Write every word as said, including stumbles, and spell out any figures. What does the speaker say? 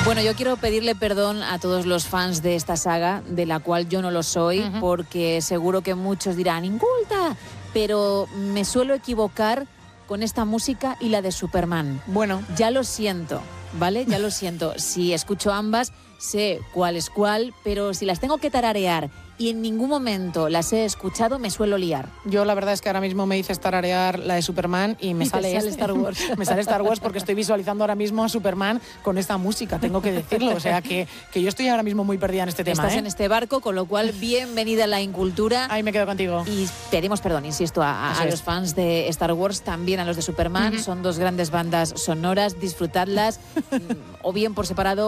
Bueno, yo quiero pedirle perdón a todos los fans de esta saga, de la cual yo no lo soy, uh-huh. porque seguro que muchos dirán, inculta, pero me suelo equivocar con esta música y la de Superman. Bueno. Ya lo siento, ¿vale? Ya lo siento. Si escucho ambas, sé cuál es cuál, pero si las tengo que tararear y en ningún momento las he escuchado, me suelo liar. Yo la verdad es que ahora mismo me hice tararear la de Superman y me y sale, sale este. Star Wars. Me sale Star Wars porque estoy visualizando ahora mismo a Superman con esta música, tengo que decirlo. O sea, que, que yo estoy ahora mismo muy perdida en este tema. Estás ¿eh? en este barco, con lo cual, bienvenida a la incultura. Ahí me quedo contigo. Y pedimos perdón, insisto, a, a, a los fans de Star Wars, también a los de Superman. Uh-huh. Son dos grandes bandas sonoras, disfrutadlas, o bien por separado,